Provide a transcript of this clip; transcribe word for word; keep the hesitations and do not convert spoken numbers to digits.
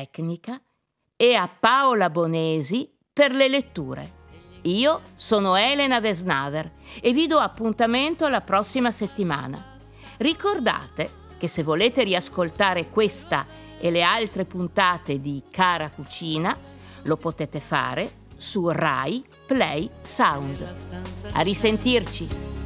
tecnica e a Paola Bonesi per le letture. Io sono Elena Vesnaver e vi do appuntamento la prossima settimana. Ricordate che se volete riascoltare questa e le altre puntate di Cara Cucina, lo potete fare su Rai Play Sound. A risentirci!